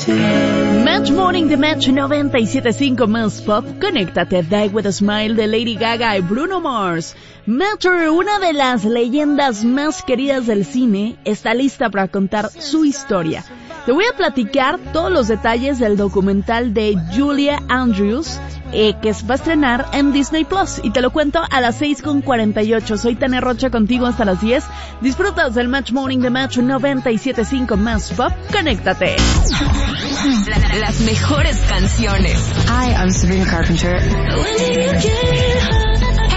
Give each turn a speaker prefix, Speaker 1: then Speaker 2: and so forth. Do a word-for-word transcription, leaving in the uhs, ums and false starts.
Speaker 1: Match Morning de Match noventa y siete punto cinco más Pop. Conéctate a Die With A Smile de Lady Gaga y Bruno Mars. Matter, una de las leyendas más queridas del cine, está lista para contar su historia. Te voy a platicar todos los detalles del documental de Julia Andrews, eh, que va a estrenar en Disney Plus, y te lo cuento a las seis con cuarenta y ocho. Soy Tania Rocha, contigo hasta las diez. Disfrutas del Match Morning de Match noventa y siete punto cinco más Pop. Conéctate.
Speaker 2: La, las mejores canciones.
Speaker 3: Hi, I'm Sabrina Carpenter.